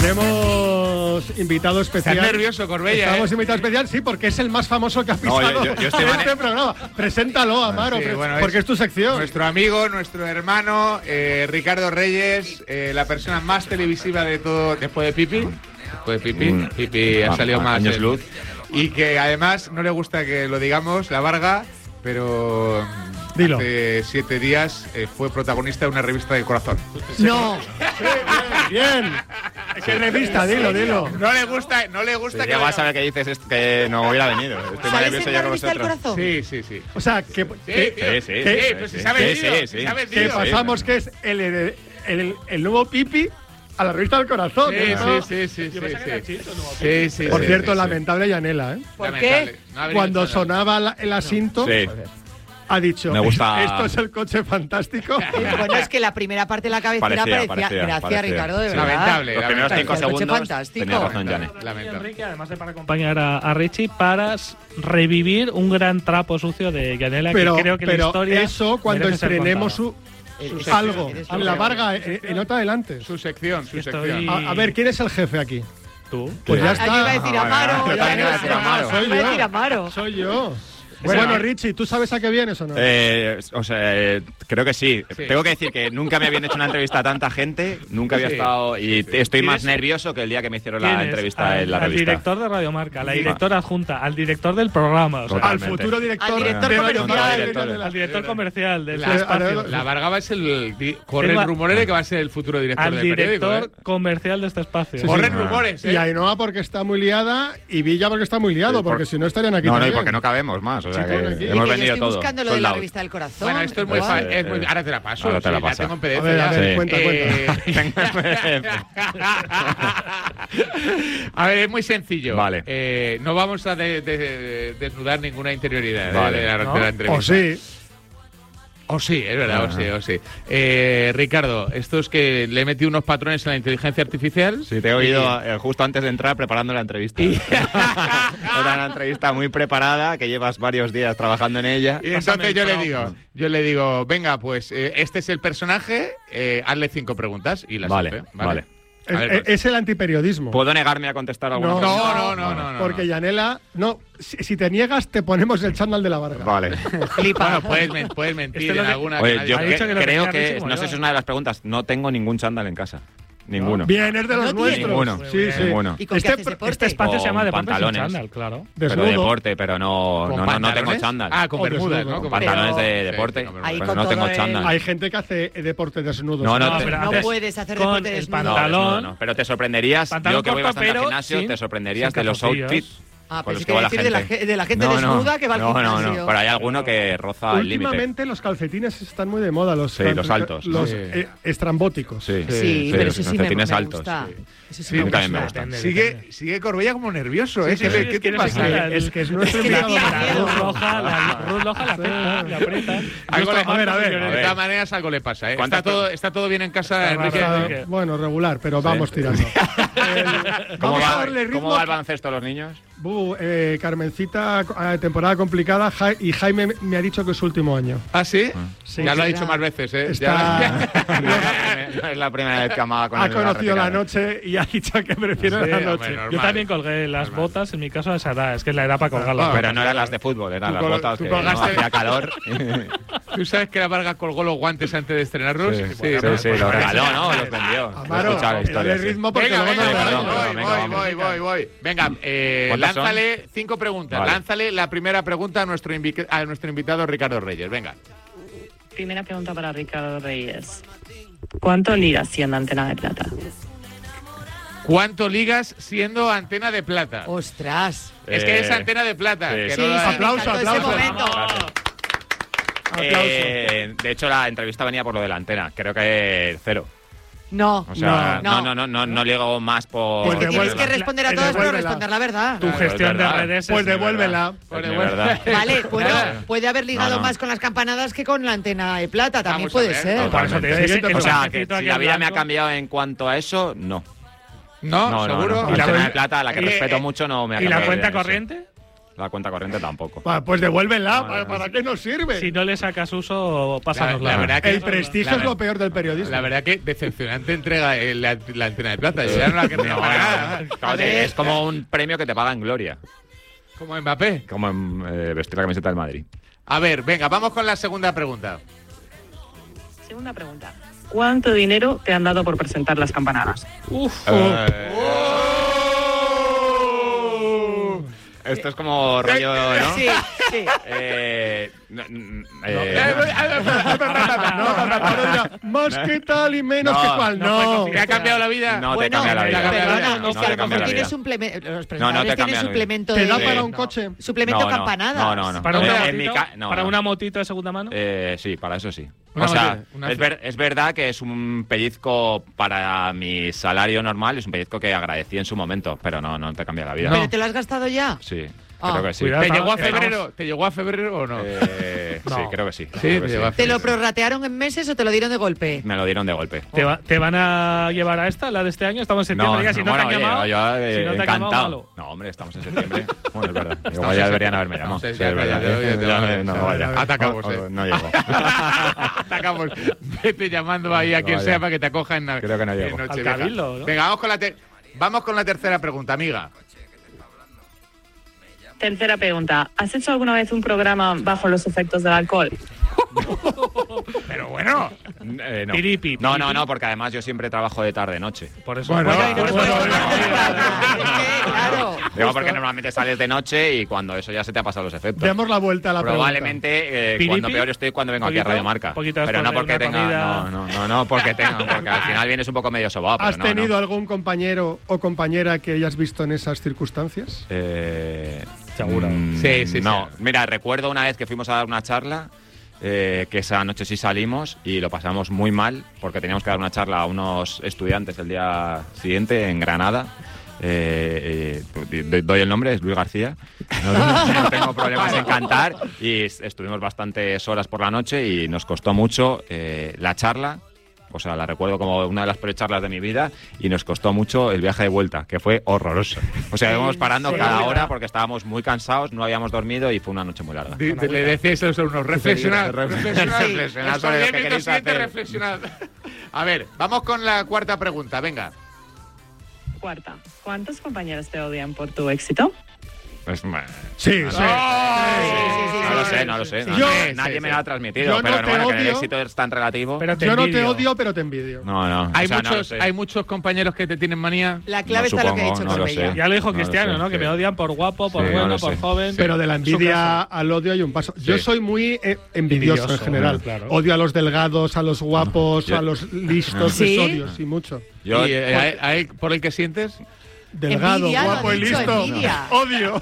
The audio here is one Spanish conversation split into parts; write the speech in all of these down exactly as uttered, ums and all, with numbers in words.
Tenemos invitado especial. Estás nervioso, Corbella. Estamos ¿eh? invitado especial, sí, porque es el más famoso que ha pisado No, yo- yo- yo estoy en mane- este programa. Preséntalo, Amaro, Sí, pre- bueno, porque es, tu sección. Nuestro amigo, nuestro hermano, eh, Ricardo Reyes, eh, la persona más televisiva de todo, después de Pipi. Después de Pipi. Mm. Pipi ha Ah, salido ah, más. años eh, luz. Y que además no le gusta que lo digamos, la Varga, pero Dilo. hace siete días eh, fue protagonista de una revista de Corazón. No. Sí, bien, bien. ¿Qué revista? Dilo, dilo. No le gusta, no le gusta Si que llego a saber que dices es que no hubiera venido. Estoy más ¿Sales nervioso en yo la que revista del vosotros. corazón? Sí, sí, sí. O sea, que, Sí, que, tío. Sí, sí, Sí, sí, pues sí, si se ha sí, vendido, sí, si sí. se ha que vendido. pasamos que es el, el, el, el nuevo Pipi a la revista del corazón. Sí, ¿no? sí, sí, sí, sí, sí. Sí, sí, Por sí, cierto, sí, lamentable Yanela, ¿eh? ¿Por Lamentable. qué? No ha venido Cuando nada. sonaba la- el asiento, Sí. ha dicho, Me gusta- esto es el coche fantástico. Bueno, es que la primera parte de la cabecera Parecía, parecía. parecía, gracias, parecía. Ricardo, de Sí. verdad. Lamentable. Los primeros cinco Parecía el coche segundos fantástico. tenía razón, Jane. Lamentable. Enrique, además de para acompañar a, a Richie, para s- revivir un gran trapo sucio de Yanela, Pero, que creo que la pero historia eso cuando merece ser estrenemos contada. su, Eres- algo. eres- En la Varga, eh, eh, nota adelante. Su sección, su Estoy- sección. A, a ver, ¿quién es el jefe aquí? Tú. Pues ya Ah, está. yo iba a decir Ah, Amaro. yo ya también iba a no decir sé. Amaro. Soy Iba a yo. decir Amaro. Soy yo. Bueno, Richie, ¿tú sabes a qué vienes o no? Eh, o sea, eh, creo que sí. Sí. Tengo que decir que nunca me habían hecho una entrevista a tanta gente, nunca había Sí. estado y te- estoy más ¿Tienes- nervioso que el día que me hicieron la Tienes entrevista al, en la al revista. director de Radio Marca, a la Sí. directora adjunta, al director del programa, o sea, Al Totalmente. futuro director, Al director de comercial. Radio Director. Marca. al director comercial del La, espacio, la Vargaba es el. di- Corren Tengo a- rumores de que va a ser el futuro director al del periódico. director ¿eh? comercial de este espacio. Sí, Corren sí. rumores, Y ¿eh? Ainhoa porque está muy liada y Villa porque está muy liado, Sí, por- porque si no estarían aquí No, no, y también. porque no cabemos más. O sea, Sí, que ponen aquí. Y hemos que yo vendido estoy todo. buscando lo de Sold la out. revista del corazón. Bueno, esto es muy igual. fácil. Es muy- ahora te la paso. Ahora te la sí, paso. tengo en P D A F ver, a ya. ver, cuenta, Eh, A ver, es muy sencillo. Vale. Eh, no vamos a de- de- de- desnudar ninguna interioridad eh, Vale. de, la, de ¿No? la entrevista. O sí. O sí, es verdad, o sí, o sí. Eh, Ricardo, esto es que le he metido unos patrones a la inteligencia artificial. Sí, te he oído eh, justo antes de entrar preparando la entrevista. Y- Era una entrevista muy preparada, que llevas varios días trabajando en ella. Y entonces yo le digo, yo le digo, venga, pues eh, este es el personaje, eh, hazle cinco preguntas y las Vale, hace, vale. A ver, Es, pues. es el antiperiodismo. ¿Puedo negarme a contestar alguna No, cosa? No, no, no, no, no. Porque no. Yanela, no, si, si te niegas te ponemos el chándal de la Varga. Vale. Flipa. Bueno, puedes, men- puedes mentir Esto es lo en que- alguna. Oye, nadie yo ha sabe. que- dicho que lo creo tenía que, Richie no como sé yo. si es una de las preguntas, no tengo ningún chándal en casa. Ninguno. Bien, es de los ¿No nuestros. tienes? Ninguno. Sí, sí. Ninguno. ¿Y con qué Este haces pro- deporte? Este espacio se llama Con Deportes sin pantalones. chándal, claro. Pero de Desnudo. deporte, pero no, ¿Con no, no, no tengo pantalones? chándal. Ah, con O bermudas, desnudo. ¿no? Con Pantalones bermudas. de Sí, deporte, sí, con bermudas. Ahí pero con no tengo todo el- chándal. Hay gente que hace eh, deporte desnudo. No, no, No, te- pero No antes- puedes hacer con deporte el desnudo. no, pantalón. desnudo no. Pero te sorprenderías, Pantalón yo que voy corto, bastante al pero gimnasio, sin- te sorprenderías sin de los calzoncillos. outfits Ah, con pensé los que que va la decir de la, gente. ge- de la gente No, no, desnuda que va al no, no, gimnasio. no, pero hay alguno que roza el límite. Últimamente los calcetines están muy de moda, los, Sí, cal- los altos, los sí. eh, estrambóticos. Sí, Sí, sí, pero los eso sí me, me calcetines altos. gusta. sí. Eso sí Sí, me a mí gusta. también me gusta. Depende, Sigue, depende. sigue Corbella como nervioso, ¿eh? Sí, ¿Qué, sí, le- es ¿qué que te no sé pasa? qué- Es que es nuestro Es que invitado. tiene de miedo. Ruth roja, la Ruth roja la aprieta, la aprieta. Algo le- Nuestro a ver, a ver, Marcos De a ver. todas maneras, algo le pasa, ¿eh? Está ¿Cuántas todo, está todo bien en casa, Está Enrique. raro. Está- bueno, regular, pero vamos tirando. El- ¿Cómo vamos a va, darle ritmo. ¿Cómo va el baloncesto a los niños? Bu, eh, Carmencita, eh, temporada complicada, Ja- y Jaime me ha dicho que es su último año. ¿Ah, sí? Sí. Ya lo ha Será. dicho más veces, ¿eh? Está- Ya- No es la primera vez que amaba con Ha el conocido la retirada. noche y ha dicho que prefiere Sí, la hombre, noche. normal. Yo también colgué las Normal. botas, en mi caso a esa edad, es que es la edad para colgarlas. Ah, Pero no eran las de fútbol, eran Tú las col- botas tú que colgaste- no hacía calor. ¿Tú sabes que la Varga colgó los guantes antes de estrenarlos? Sí, sí, ¿no? sí, lo regaló, ¿no? Los vendió. Amaro, He escuchado la dale historia, sí. ritmo porque Venga, luego venga, no voy, le perdón, damos. voy, perdón, venga, voy, vamos. voy, voy, voy. Venga, eh, ¿Cuántas son? lánzale cinco preguntas. Vale. Lánzale la primera pregunta a nuestro, invi- a nuestro invitado Ricardo Reyes. Venga. Primera pregunta para Ricardo Reyes. ¿Cuánto ligas siendo Antena de Plata? ¿Cuánto ligas siendo Antena de Plata? Ostras. Es que Eh, es Antena de Plata. sí. que Sí, no sí, la- me Aplauso, encantó ese aplauso. momento. Gracias. Aplauso. Eh, de hecho, la entrevista venía por lo de la antena. Creo que cero. No. O sea, No. no, no, no, no, no ligo más por. Pues Es que tienes devuelve- que responder a la- todos, pero devuélvela. responder la verdad. Tu Claro, gestión es de verdad. redes Pues es devuélvela. Es mi verdad. Vale, puedo- Nada. puede haber ligado No, no. más con las campanadas que con la antena de plata, también Vamos a puede ver. ser. No, Por eso te digo, Siguiente ese- O el sea, que trajecito si aquí la en vida me ha blanco- cambiado en cuanto a eso, no. No, No, no, seguro. no. ¿Y la Antena de cuenta- Plata, a la que eh, respeto eh, mucho, no me ha ¿Y la cambiado cuenta vida en eso. corriente? La cuenta corriente tampoco. Va, pues devuélvela, No, no, ¿para, no. ¿para qué nos sirve? Si no le sacas uso, pásanos La- la verdad que- El prestigio la- es lo peor del periodismo. La verdad que decepcionante entrega eh, la, la antena de plata. Yo ya no la querría No, para no, nada. no. Claro, es como un premio que te paga en gloria. Como Mbappé. Como en eh, vestir la camiseta del Madrid. A ver, venga, vamos con la segunda pregunta. Segunda pregunta. ¿Cuánto dinero te han dado por presentar las campanadas? Uf. Eh, Esto es como rollo, ¿no? Sí, sí. Eh, no, mm, Eh, eh, Más que tal y menos No, que cual. no No. ¿Te ha cambiado la vida? No te Bueno, cambia la te vida. cambia la vida. perdona, No, es no que a te lo cambia mejor la tiene vida. suplemento. Los No, no presentadores te tienen cambia la suplemento ¿Te de. da Sí. para un No. coche? Suplemento No, no. campanadas. No, no, no. ¿Para, Eh, una en mi motito, ca- no, ¿Para no. una motito de segunda mano? Eh, sí, para eso sí. Una o sea, motilla, una- es, ver- es verdad que es un pellizco para mi salario normal, es un pellizco que agradecí en su momento, pero no, no te cambia la vida. ¿Pero te lo has gastado ya? Sí, Ah. creo que sí. Cuidado. ¿Te llegó a Estamos- febrero? ¿Te llegó a febrero o no? Eh, No. Sí, creo que sí. Sí, creo que te llegó a ¿Te lo febrero. prorratearon en meses o te lo dieron de golpe? Me lo dieron de golpe. ¿Te, va- te van a llevar a esta, la de este año? Estamos en septiembre ya. Si no bueno, te han oye, llamado, yo, eh, si no te han llamado, encantado. malo. No, hombre, estamos en septiembre. Bueno, es verdad. Igual Estamos ya en deberían septiembre. haberme llamado. Estamos en- Sí, es verdad. ya, ya, ya, ya, Ya, ya, no, ya, vaya. atacamos, O- eh. o- No llego. Atacamos. Vete llamando ahí a quien Vaya. sea para que te acoja en, Creo que no en llego. Nochevieja. Al Cabildo, ¿no? Venga, vamos con, la te- vamos con la tercera pregunta, amiga. Tercera pregunta. ¿Has hecho alguna vez un programa bajo los efectos del alcohol? Pero bueno. Eh, no. Piripi, no, no, piripi. no, porque además yo siempre trabajo de tarde-noche. Por eso. Bueno, Bueno, y no te bueno, puedes bueno, Claro. Digo, porque normalmente sales de noche y cuando eso ya se te ha pasado los efectos. Demos la vuelta a la Probablemente eh, ¿Piripi? cuando peor estoy cuando vengo aquí a ¿Poquito? Radio Marca. ¿Poquito Pero no después de porque una tenga. comida? No, no, no, no, porque tenga. Porque al final vienes un poco medio sobado. pregunta. ¿Has pero no, tenido no. algún compañero o compañera que hayas visto en esas circunstancias? Eh, Seguro. mm, Sí, sí, No, sí. mira, recuerdo una vez que fuimos a dar una charla. eh, que esa noche sí salimos y lo pasamos muy mal porque teníamos que dar una charla a unos estudiantes el día siguiente en Granada. Eh, eh, do- doy el nombre, es Luis García. No, no tengo problemas en cantar y es- estuvimos bastantes horas por la noche y nos costó mucho eh, la charla. O sea, la recuerdo como una de las peores charlas de mi vida y nos costó mucho el viaje de vuelta, que fue horroroso. O sea, íbamos parando serio? cada hora porque estábamos muy cansados, no habíamos dormido y fue una noche muy larga. Di- te- le decíais a los alumnos, reflexionad, reflexionad, Sí. Reflexionad sobre lo que Estos queréis siete, hacer. reflexionad. A ver, vamos con la cuarta pregunta, venga. Cuarta. ¿Cuántos compañeros te odian por tu éxito? Pues, me- Sí, sí. no, sí, sí, no lo sí, sé, sí, no lo sí, sé. sí. No, Yo- nadie sí, nadie sí. me lo ha transmitido, Yo no pero te bueno, que el odio. éxito es tan relativo. Pero te Yo no te envidio. odio, pero te envidio. No, no. Hay, o sea, no lo muchos, sé. hay muchos compañeros que te tienen manía. La clave No está lo que he supongo, hecho no con lo ella. sé. Ya lo dijo No lo Cristiano, sé, ¿no? Que sí. me odian por guapo, por Sí, no bueno, lo por sé. joven. Pero de la Su envidia caso. al odio hay un paso. Yo Sí. soy muy eh, envidioso, Envidioso, en general. claro. Odio a los delgados, a los guapos, Yo- a los listos, ¿Sí? les odio, sí, mucho. Yo, y, eh, ¿hay- hay por el que sientes? Delgado, Envidia, lo ha guapo y dicho, listo. envidia. Odio.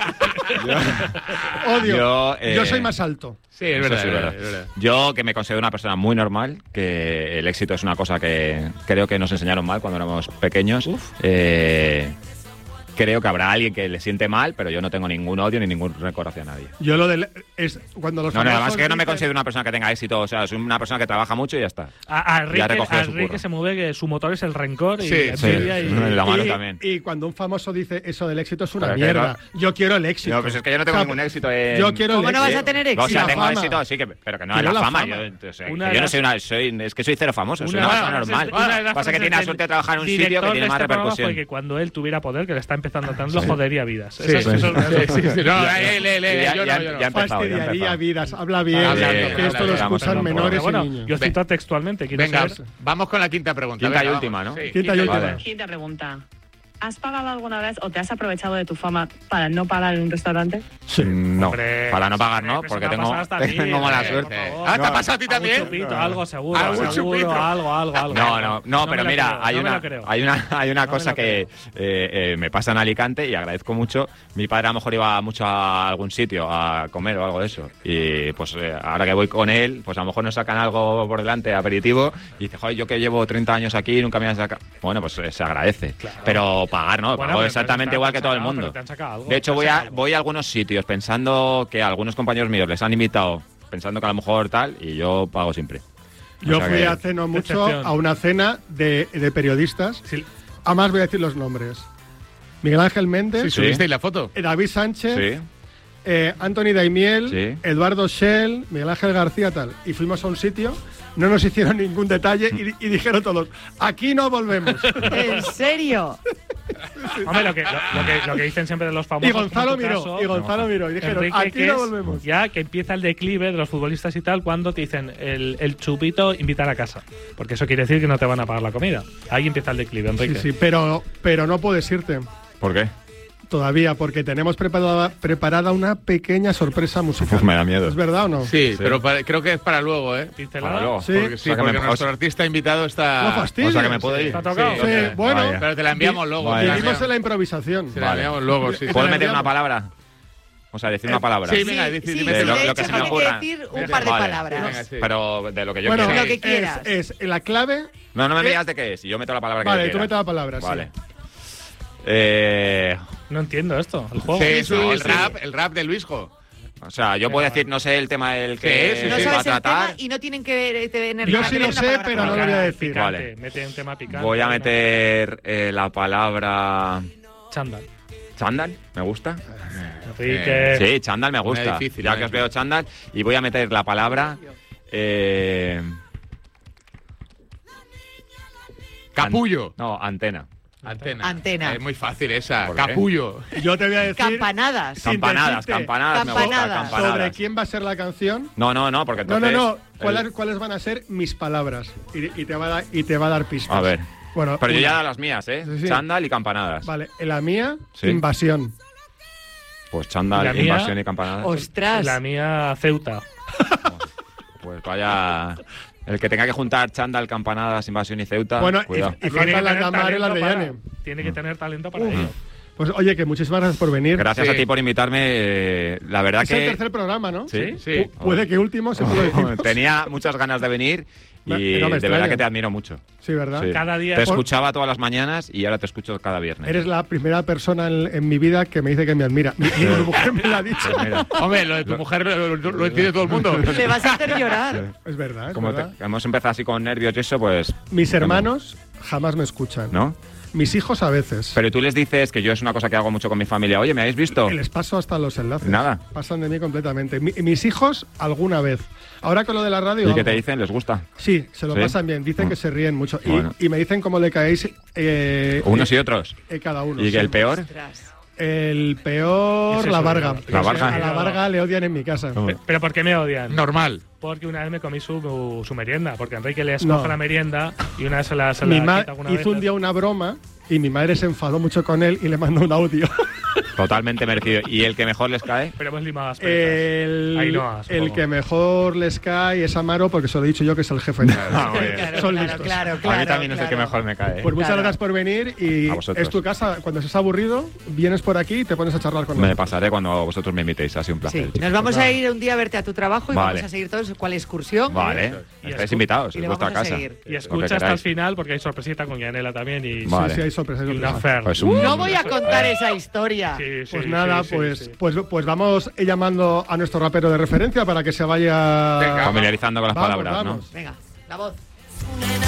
Odio. Yo, eh, Yo soy más alto. Sí, es Eso verdad, sí, es es verdad, verdad. es verdad. Yo, que me considero una persona muy normal, que el éxito es una cosa que creo que nos enseñaron mal cuando éramos pequeños. Eh, creo que habrá alguien que le siente mal, pero yo no tengo ningún odio ni ningún rencor hacia nadie. Yo lo del es cuando los No, no, además famosos que no me dicen- considero una persona que tenga éxito, o sea, soy una persona que trabaja mucho y ya está. A, a Enrique, Ya recogió a su Enrique curro. se mueve que su motor es el rencor y Sí, la sí. envidia y- La mano y, también. y cuando un famoso dice eso del éxito es una Pero que mierda. Yo quiero el éxito. No, pues es que yo no tengo O sea, ningún éxito en... Yo quiero ¿Cómo el no vas éxito. a tener O éxito? sea, la tengo fama. éxito, sí, que, pero que no es Quiero la la fama. fama. Yo, o sea, Una que de yo no las- soy una... Soy, es que soy cero famoso, soy Una una de persona las- normal. una de las Pasa que frases tiene la del suerte de trabajar en un sitio director que de tiene más este programa repercusión. fue que cuando él tuviera poder, que le está empezando tanto, lo Sí. jodería vidas. Sí, Eso es- sí, eso es- sí, sí, sí. No, eh, lee, lee, lee, Ya- yo ya- no, yo no. ya empezado, ya Fastidiaría empezado. vidas. Habla bien. Hablando, que hablando, esto lo hablando, escuchan hablando. menores Pero bueno, y niños. yo cito textualmente, quiero Venga, saber- vamos con la quinta pregunta. Quinta y venga, última, vamos. ¿no? Sí, Quinta y última. Vale. Quinta pregunta. ¿Has pagado alguna vez o te has aprovechado de tu fama para no pagar en un restaurante? No, Hombre, para no pagar no, hombre, porque eso me ha tengo, pasado hasta a mí, tengo mala eh, suerte. por favor. Ah, ¿te ha No, pasado a ti Algún también? chupito, algo seguro, Algún seguro, chupito. algo, algo, algo. No, no, no, me pero lo mira, creo, hay, no me una, lo creo. hay una hay una No me cosa lo que creo. eh, eh, me pasa en Alicante y agradezco mucho. Mi padre a lo mejor iba mucho a algún sitio a comer o algo de eso. Y pues eh, ahora que voy con él, pues a lo mejor nos sacan algo por delante, aperitivo, y dice, joder, yo que llevo treinta años aquí y nunca me han sacado. Bueno, pues eh, se agradece. Pero pagar, ¿no? Bueno, Pago pero exactamente te- igual te que todo el han sacado, mundo. pero te han sacado algo, De hecho, te han voy a, sacado algo. voy a algunos sitios pensando que algunos compañeros míos les han invitado, pensando que a lo mejor tal, y yo pago siempre. O Yo sea fui que- hace no mucho Decepción. a una cena de, de periodistas. Sí. Además voy a decir los nombres. Miguel Ángel Méndez, Sí, Sí. subisteis la foto. David Sánchez, Sí. eh, Anthony Daimiel, Sí. Eduardo Schell, Miguel Ángel García, tal. Y fuimos a un sitio, no nos hicieron ningún detalle y, y dijeron todos, aquí no volvemos. ¿En serio? Hombre, lo que, lo, lo que, lo que dicen siempre de los famosos. Y Gonzalo como en tu miró, caso, y Gonzalo miró, y dijeron, Enrique, aquí que no es volvemos. Ya que empieza el declive de los futbolistas y tal, cuando te dicen el, el chupito invitar a casa. Porque eso quiere decir que no te van a pagar la comida. Ahí empieza el declive, Sí, Enrique. sí, pero, pero no puedes irte ¿Por qué? todavía, porque tenemos preparada, preparada una pequeña sorpresa musical. Uf, me da miedo. ¿Es verdad o no? Sí, Sí. pero para- creo que es para luego, ¿eh? Pincelada. Para luego. Sí. Porque, sí, O sea, que porque me- nuestro o sea- artista invitado está... No fastidies. O sea, que me puedo ir. ¿Te ha tocado? Sí, Sí, Vaya. bueno, Vaya. Pero te la enviamos luego. Vaya. te la vivimos enviamos. en la improvisación. Te la Vale. enviamos luego, sí. Te ¿Puedo la meter enviamos. una palabra? O sea, decir una palabra. Sí, venga, di- sí, dime- sí, de lo- de lo hecho que se me tiene ocurra. que decir un Venga, par de vale. palabras. Venga, sí. Pero de lo que yo Bueno, quiera. Lo que quieras. es, es la clave. No, no me Eh, digas de qué es. Yo meto la palabra que Vale, yo tú quiera. metes la palabra, sí. Vale. Eh, No entiendo esto, el juego. Sí, sí, No, el sí. rap, el rap de Luisjo. o sea, yo puedo decir, no sé el tema del que Sí, sí, No sí. va a sabes el tema tratar. y no tienen que ver, tener Yo nada sí que lo ver una sé, palabra pero con no otra. lo voy a decir. Picante, Vale. mete un tema picante. Voy a meter eh, la palabra Chándal. chándal, me gusta. Enrique. Sí, chándal me gusta. Una difícil, ya una que os difícil. veo chándal. Y voy a meter la palabra eh, Capullo. no, antena. Antena. Antena. Es muy fácil esa. ¿Por qué? Capullo. Yo te voy a decir Campanadas. Sin Campanadas, decirte. campanadas, me gusta, Campanadas. campanadas. sobre quién va a ser la canción. No, no, no, porque No, entonces... no, no. el- ¿Cuáles, cuáles van a ser mis palabras? Y, y te va a dar, y te va a dar pistas. A ver. Bueno, Pero yo una. ya he dado las mías, ¿eh? Sí, sí. Chándal y campanadas. Vale, en la mía, Sí. invasión. Pues ¿Y la chándal, mía? invasión y campanadas. Ostras. La mía, Ceuta. Pues vaya... El que tenga que juntar chándal, campanadas, invasión y Ceuta, Bueno, cuidado. y, y Tiene falta que la tener Damar y la talento para- Rellane. Tiene que tener talento para ello. Pues oye, que muchísimas gracias por venir. Gracias Sí. a ti por invitarme. eh, la verdad Es que... el tercer programa, ¿no? Sí, Sí. Pu- Puede que último, se puede decir. Tenía muchas ganas de venir y No, no me de extraña. verdad que te admiro mucho. Sí, ¿verdad? Sí. Cada día- Te Por- escuchaba todas las mañanas y ahora te escucho cada viernes. Eres la primera persona en, en mi vida que me dice que me admira. Mi, mi mujer me lo ha dicho. Pues mira, Hombre, lo de tu mujer lo, lo, lo entiende todo el mundo. Le vas a hacer llorar. Es verdad, es como verdad. te- hemos empezado así con nervios y eso, pues... Mis hermanos jamás me escuchan. ¿No? Mis hijos a veces. Pero tú les dices, que yo es una cosa que hago mucho con mi familia, oye, ¿me habéis visto? Y les paso hasta los enlaces. Nada. Pasan de mí completamente. Mi- mis hijos, alguna vez. Ahora con lo de la radio. ¿Y qué algo. te dicen? ¿Les gusta? Sí, se lo ¿Sí? pasan bien. Dicen Mm. que se ríen mucho. Y, Bueno. y me dicen cómo le caéis eh, Unos eh, y otros. eh, cada uno. ¿Y sí. el peor? Ostras. El peor, Ese es la el Varga. peor. La Varga. A la Varga le odian en mi casa. Oh. Pe- ¿Pero por qué me odian? Normal. Porque una vez me comí su, su merienda. Porque Enrique le escoge No. la merienda y una vez se la, se Mi la madre quita alguna hizo vez. un día una broma y mi madre se enfadó mucho con él y le mandó un audio. Totalmente merecido. ¿Y el que mejor les cae? Pero hemos limado las perezas. El, Ainhoa, el supongo. que mejor les cae es Amaro porque se lo he dicho yo que es el jefe. Ah, muy bien. Claro, Son claro, listos. claro, claro, a mí también es el que claro. mejor me cae. Pues muchas Claro. gracias por venir y A vosotros. es tu casa. Cuando estés aburrido, vienes por aquí y te pones a charlar con Me nosotros. pasaré cuando vosotros me invitéis. Ha sido un placer. Sí, chicos. nos vamos a ir un día a verte a tu trabajo y Vale. vamos a seguir todos cuál excursión. Vale. Y Estáis escu- invitados. y Es le vuestra vamos a casa. seguir. Y Lo escucha que hasta el queráis. final porque hay sorpresita con Yanela también y, Vale. Sí, sí, hay sorpresas. hay y una sorpresas. Fer. Pues un- No voy a contar esa historia. Sí, sí, Pues sí, nada, sí, pues, sí. pues pues vamos llamando a nuestro rapero de referencia para que se vaya Venga. Familiarizando con las Vamos, palabras, vamos. Venga, la voz. Una